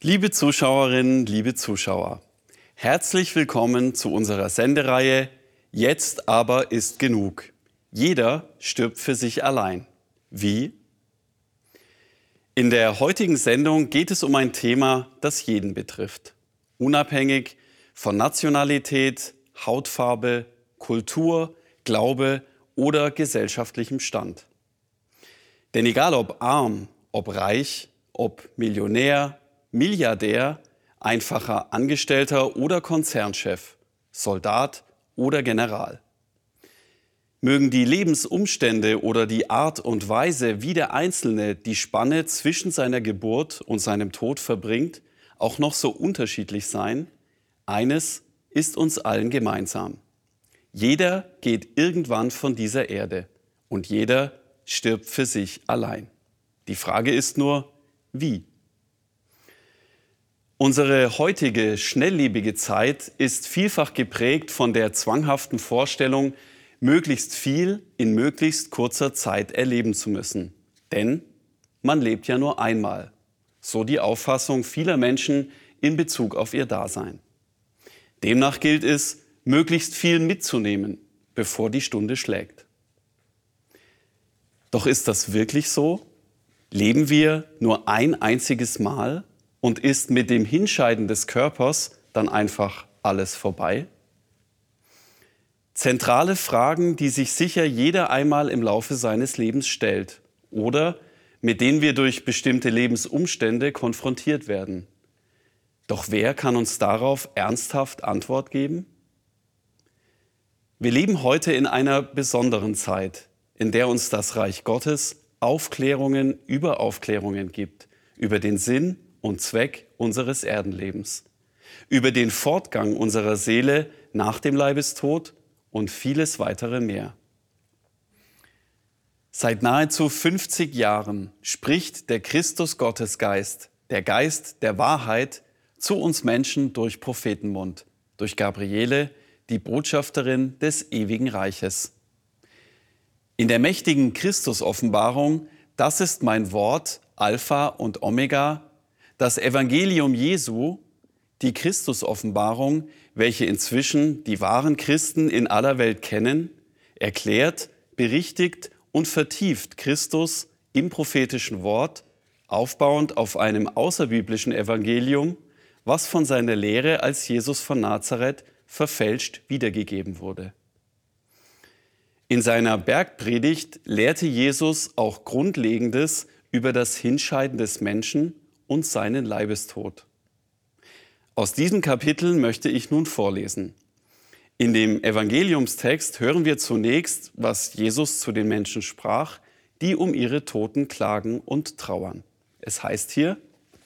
Liebe Zuschauerinnen, liebe Zuschauer, herzlich willkommen zu unserer Sendereihe Jetzt aber ist genug. Jeder stirbt für sich allein. Wie? In der heutigen Sendung geht es um ein Thema, das jeden betrifft. Unabhängig von Nationalität, Hautfarbe, Kultur, Glaube oder gesellschaftlichem Stand. Denn egal ob arm, ob reich, ob Millionär, Milliardär, einfacher Angestellter oder Konzernchef, Soldat oder General. Mögen die Lebensumstände oder die Art und Weise, wie der Einzelne die Spanne zwischen seiner Geburt und seinem Tod verbringt, auch noch so unterschiedlich sein, eines ist uns allen gemeinsam. Jeder geht irgendwann von dieser Erde und jeder stirbt für sich allein. Die Frage ist nur, wie? Unsere heutige schnelllebige Zeit ist vielfach geprägt von der zwanghaften Vorstellung, möglichst viel in möglichst kurzer Zeit erleben zu müssen. Denn man lebt ja nur einmal. So die Auffassung vieler Menschen in Bezug auf ihr Dasein. Demnach gilt es, möglichst viel mitzunehmen, bevor die Stunde schlägt. Doch ist das wirklich so? Leben wir nur ein einziges Mal und ist mit dem Hinscheiden des Körpers dann einfach alles vorbei? Zentrale Fragen, die sich sicher jeder einmal im Laufe seines Lebens stellt oder mit denen wir durch bestimmte Lebensumstände konfrontiert werden. Doch wer kann uns darauf ernsthaft Antwort geben? Wir leben heute in einer besonderen Zeit, in der uns das Reich Gottes Aufklärungen über Aufklärungen gibt, über den Sinn und Zweck unseres Erdenlebens, über den Fortgang unserer Seele nach dem Leibestod und vieles weitere mehr. Seit nahezu 50 Jahren spricht der Christus-Gottesgeist, der Geist der Wahrheit, zu uns Menschen durch Prophetenmund, durch Gabriele, die Botschafterin des ewigen Reiches. In der mächtigen Christus-Offenbarung, das ist mein Wort, Alpha und Omega, das Evangelium Jesu, die Christus-Offenbarung, welche inzwischen die wahren Christen in aller Welt kennen, erklärt, berichtigt und vertieft Christus im prophetischen Wort, aufbauend auf einem außerbiblischen Evangelium, was von seiner Lehre als Jesus von Nazareth verfälscht wiedergegeben wurde. In seiner Bergpredigt lehrte Jesus auch Grundlegendes über das Hinscheiden des Menschen und seinen Leibestod. Aus diesem Kapitel möchte ich nun vorlesen. In dem Evangeliumstext hören wir zunächst, was Jesus zu den Menschen sprach, die um ihre Toten klagen und trauern. Es heißt hier: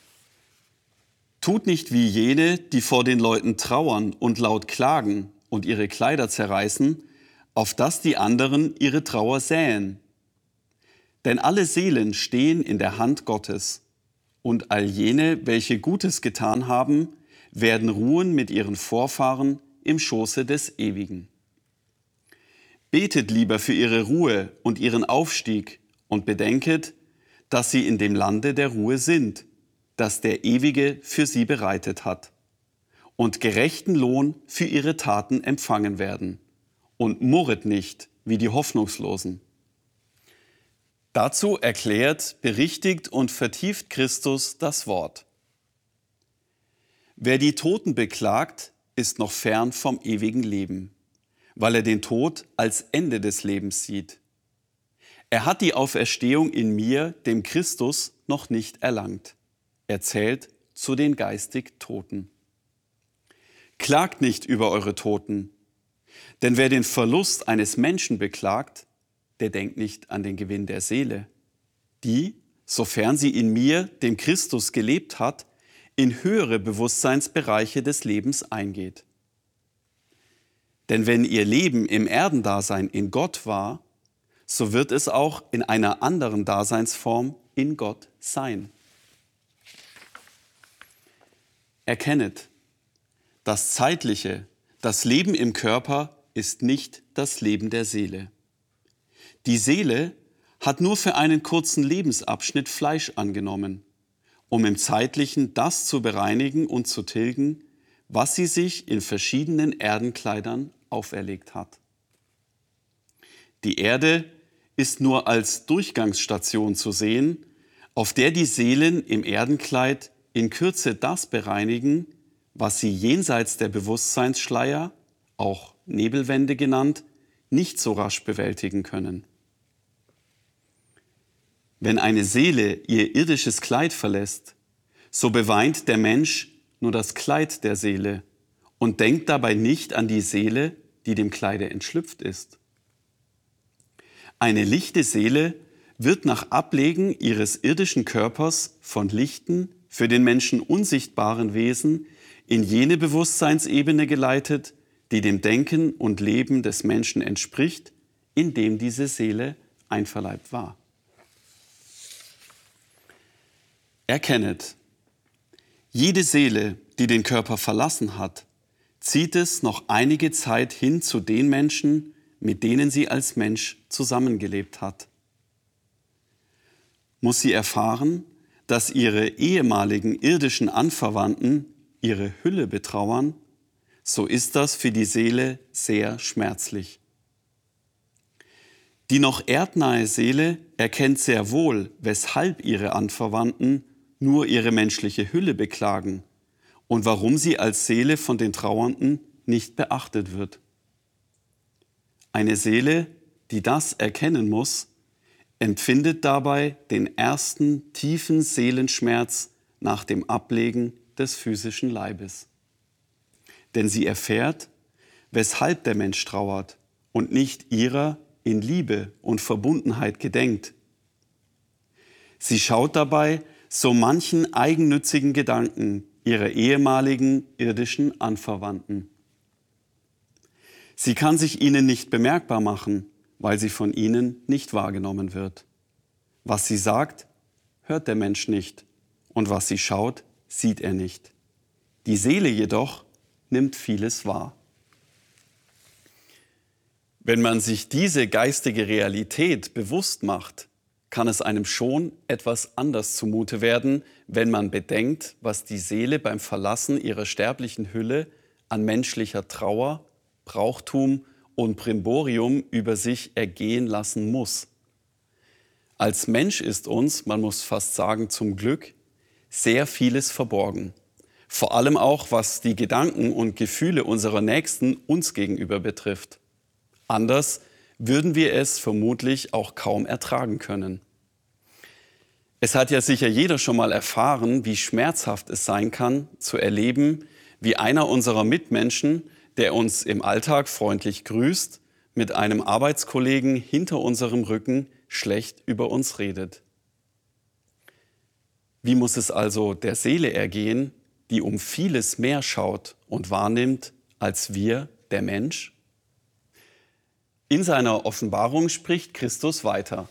Tut nicht wie jene, die vor den Leuten trauern und laut klagen und ihre Kleider zerreißen, auf dass die anderen ihre Trauer säen. Denn alle Seelen stehen in der Hand Gottes. Und all jene, welche Gutes getan haben, werden ruhen mit ihren Vorfahren im Schoße des Ewigen. Betet lieber für ihre Ruhe und ihren Aufstieg und bedenket, dass sie in dem Lande der Ruhe sind, das der Ewige für sie bereitet hat, und gerechten Lohn für ihre Taten empfangen werden. Und murret nicht wie die Hoffnungslosen. Dazu erklärt, berichtigt und vertieft Christus das Wort. Wer die Toten beklagt, ist noch fern vom ewigen Leben, weil er den Tod als Ende des Lebens sieht. Er hat die Auferstehung in mir, dem Christus, noch nicht erlangt. Er zählt zu den geistig Toten. Klagt nicht über eure Toten, denn wer den Verlust eines Menschen beklagt, der denkt nicht an den Gewinn der Seele, die, sofern sie in mir, dem Christus, gelebt hat, in höhere Bewusstseinsbereiche des Lebens eingeht. Denn wenn ihr Leben im Erdendasein in Gott war, so wird es auch in einer anderen Daseinsform in Gott sein. Erkennet, das Zeitliche, das Leben im Körper ist nicht das Leben der Seele. Die Seele hat nur für einen kurzen Lebensabschnitt Fleisch angenommen um im Zeitlichen das zu bereinigen und zu tilgen, was sie sich in verschiedenen Erdenkleidern auferlegt hat. Die Erde ist nur als Durchgangsstation zu sehen, auf der die Seelen im Erdenkleid in Kürze das bereinigen, was sie jenseits der Bewusstseinsschleier, auch Nebelwände genannt, nicht so rasch bewältigen können. Wenn eine Seele ihr irdisches Kleid verlässt, so beweint der Mensch nur das Kleid der Seele und denkt dabei nicht an die Seele, die dem Kleide entschlüpft ist. Eine lichte Seele wird nach Ablegen ihres irdischen Körpers von lichten, für den Menschen unsichtbaren Wesen in jene Bewusstseinsebene geleitet, die dem Denken und Leben des Menschen entspricht, in dem diese Seele einverleibt war. Erkennet, jede Seele, die den Körper verlassen hat, zieht es noch einige Zeit hin zu den Menschen, mit denen sie als Mensch zusammengelebt hat. Muss sie erfahren, dass ihre ehemaligen irdischen Anverwandten ihre Hülle betrauern, so ist das für die Seele sehr schmerzlich. Die noch erdnahe Seele erkennt sehr wohl, weshalb ihre Anverwandten nur ihre menschliche Hülle beklagen und warum sie als Seele von den Trauernden nicht beachtet wird. Eine Seele, die das erkennen muss, empfindet dabei den ersten tiefen Seelenschmerz nach dem Ablegen des physischen Leibes. Denn sie erfährt, weshalb der Mensch trauert und nicht ihrer in Liebe und Verbundenheit gedenkt. Sie schaut dabei so manchen eigennützigen Gedanken ihrer ehemaligen irdischen Anverwandten. Sie kann sich ihnen nicht bemerkbar machen, weil sie von ihnen nicht wahrgenommen wird. Was sie sagt, hört der Mensch nicht, und was sie schaut, sieht er nicht. Die Seele jedoch nimmt vieles wahr. Wenn man sich diese geistige Realität bewusst macht, kann es einem schon etwas anders zumute werden, wenn man bedenkt, was die Seele beim Verlassen ihrer sterblichen Hülle an menschlicher Trauer, Brauchtum und Brimborium über sich ergehen lassen muss. Als Mensch ist uns, man muss fast sagen zum Glück, sehr vieles verborgen. Vor allem auch, was die Gedanken und Gefühle unserer Nächsten uns gegenüber betrifft. Anders würden wir es vermutlich auch kaum ertragen können. Es hat ja sicher jeder schon mal erfahren, wie schmerzhaft es sein kann, zu erleben, wie einer unserer Mitmenschen, der uns im Alltag freundlich grüßt, mit einem Arbeitskollegen hinter unserem Rücken schlecht über uns redet. Wie muss es also der Seele ergehen, die um vieles mehr schaut und wahrnimmt als wir, der Mensch? In seiner Offenbarung spricht Christus weiter.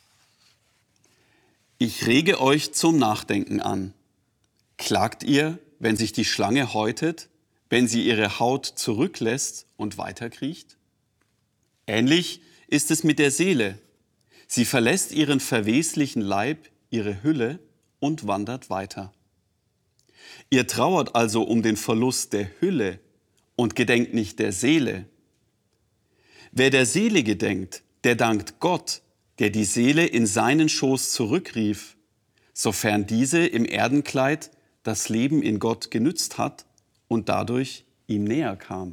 Ich rege euch zum Nachdenken an. Klagt ihr, wenn sich die Schlange häutet, wenn sie ihre Haut zurücklässt und weiterkriecht? Ähnlich ist es mit der Seele. Sie verlässt ihren verweslichen Leib, ihre Hülle und wandert weiter. Ihr trauert also um den Verlust der Hülle und gedenkt nicht der Seele. Wer der Seele gedenkt, der dankt Gott, der die Seele in seinen Schoß zurückrief, sofern diese im Erdenkleid das Leben in Gott genützt hat und dadurch ihm näher kam.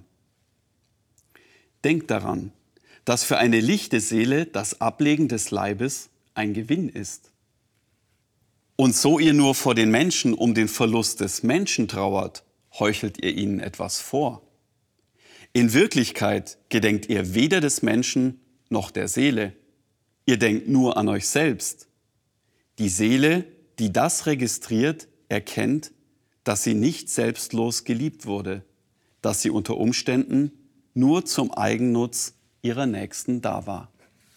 Denkt daran, dass für eine lichte Seele das Ablegen des Leibes ein Gewinn ist. Und so ihr nur vor den Menschen um den Verlust des Menschen trauert, heuchelt ihr ihnen etwas vor. In Wirklichkeit gedenkt ihr weder des Menschen noch der Seele. Ihr denkt nur an euch selbst. Die Seele, die das registriert, erkennt, dass sie nicht selbstlos geliebt wurde, dass sie unter Umständen nur zum Eigennutz ihrer Nächsten da war.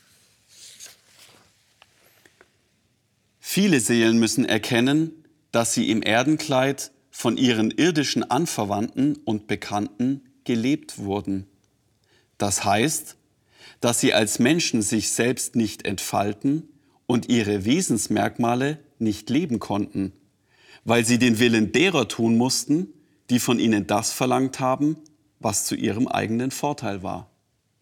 Viele Seelen müssen erkennen, dass sie im Erdenkleid von ihren irdischen Anverwandten und Bekannten gelebt wurden. Das heißt, dass sie als Menschen sich selbst nicht entfalten und ihre Wesensmerkmale nicht leben konnten, weil sie den Willen derer tun mussten, die von ihnen das verlangt haben, was zu ihrem eigenen Vorteil war.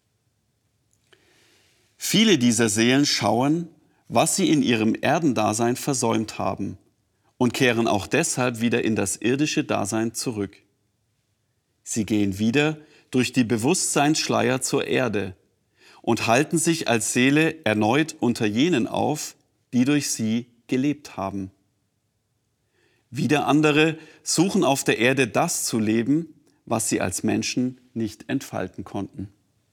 Viele dieser Seelen schauen, was sie in ihrem Erdendasein versäumt haben und kehren auch deshalb wieder in das irdische Dasein zurück. Sie gehen wieder durch die Bewusstseinsschleier zur Erde und halten sich als Seele erneut unter jenen auf, die durch sie gelebt haben. Wieder andere suchen auf der Erde das zu leben, was sie als Menschen nicht entfalten konnten.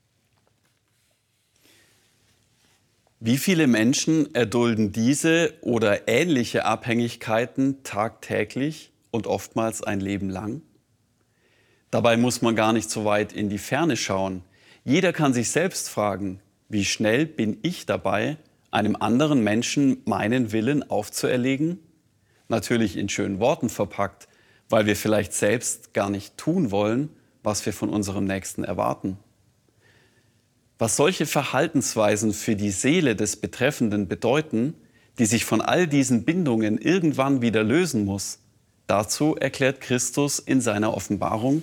Wie viele Menschen erdulden diese oder ähnliche Abhängigkeiten tagtäglich und oftmals ein Leben lang? Dabei muss man gar nicht so weit in die Ferne schauen. Jeder kann sich selbst fragen, wie schnell bin ich dabei, einem anderen Menschen meinen Willen aufzuerlegen? Natürlich in schönen Worten verpackt, weil wir vielleicht selbst gar nicht tun wollen, was wir von unserem Nächsten erwarten. Was solche Verhaltensweisen für die Seele des Betreffenden bedeuten, die sich von all diesen Bindungen irgendwann wieder lösen muss, dazu erklärt Christus in seiner Offenbarung: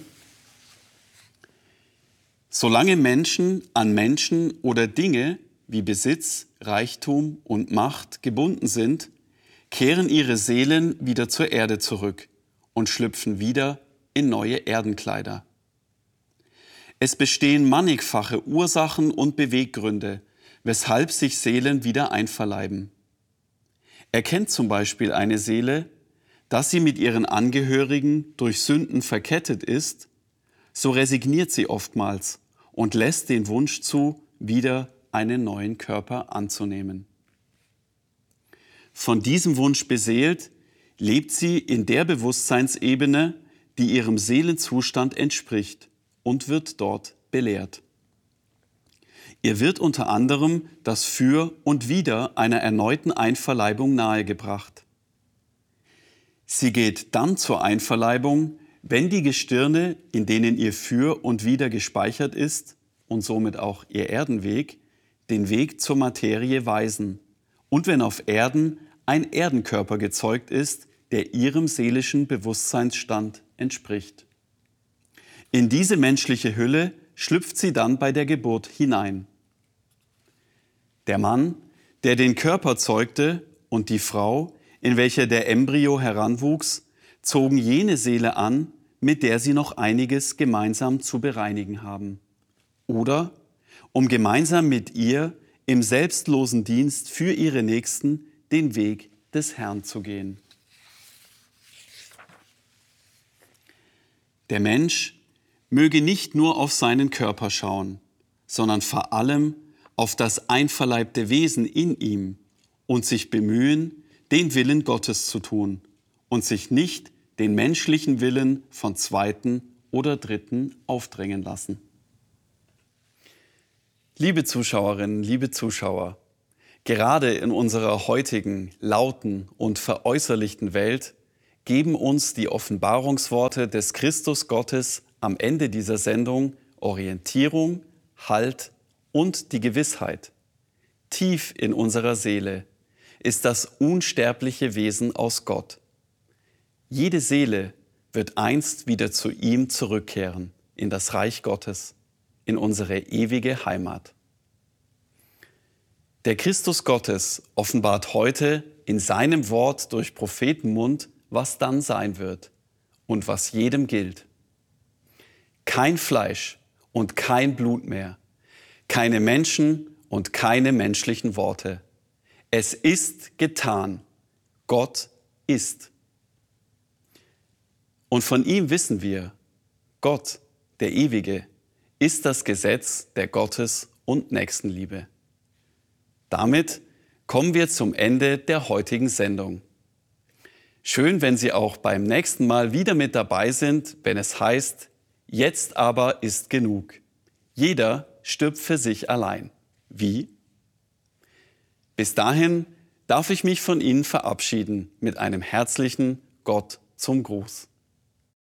Solange Menschen an Menschen oder Dinge wie Besitz, Reichtum und Macht gebunden sind, kehren ihre Seelen wieder zur Erde zurück und schlüpfen wieder in neue Erdenkleider. Es bestehen mannigfache Ursachen und Beweggründe, weshalb sich Seelen wieder einverleiben. Erkennt zum Beispiel eine Seele, dass sie mit ihren Angehörigen durch Sünden verkettet ist, so resigniert sie oftmals und lässt den Wunsch zu, wieder einen neuen Körper anzunehmen. Von diesem Wunsch beseelt, lebt sie in der Bewusstseinsebene, die ihrem Seelenzustand entspricht, und wird dort belehrt. Ihr wird unter anderem das Für und Wider einer erneuten Einverleibung nahegebracht. Sie geht dann zur Einverleibung, wenn die Gestirne, in denen ihr Für und Wider gespeichert ist und somit auch ihr Erdenweg, den Weg zur Materie weisen und wenn auf Erden ein Erdenkörper gezeugt ist, der ihrem seelischen Bewusstseinsstand entspricht. In diese menschliche Hülle schlüpft sie dann bei der Geburt hinein. Der Mann, der den Körper zeugte, und die Frau, in welcher der Embryo heranwuchs, zogen jene Seele an, mit der sie noch einiges gemeinsam zu bereinigen haben. Oder um gemeinsam mit ihr im selbstlosen Dienst für ihre Nächsten den Weg des Herrn zu gehen. Der Mensch möge nicht nur auf seinen Körper schauen, sondern vor allem auf das einverleibte Wesen in ihm und sich bemühen, den Willen Gottes zu tun und sich nicht den menschlichen Willen von Zweiten oder Dritten aufdrängen lassen. Liebe Zuschauerinnen, liebe Zuschauer, gerade in unserer heutigen, lauten und veräußerlichten Welt geben uns die Offenbarungsworte des Christus Gottes am Ende dieser Sendung Orientierung, Halt und die Gewissheit. Tief in unserer Seele ist das unsterbliche Wesen aus Gott. Jede Seele wird einst wieder zu ihm zurückkehren, in das Reich Gottes, in unsere ewige Heimat. Der Christus Gottes offenbart heute in seinem Wort durch Prophetenmund, was dann sein wird und was jedem gilt. Kein Fleisch und kein Blut mehr, keine Menschen und keine menschlichen Worte. Es ist getan. Gott ist. Und von ihm wissen wir, Gott, der Ewige, ist das Gesetz der Gottes- und Nächstenliebe. Damit kommen wir zum Ende der heutigen Sendung. Schön, wenn Sie auch beim nächsten Mal wieder mit dabei sind, wenn es heißt: Jetzt aber ist genug. Jeder stirbt für sich allein. Wie? Bis dahin darf ich mich von Ihnen verabschieden mit einem herzlichen Gott zum Gruß.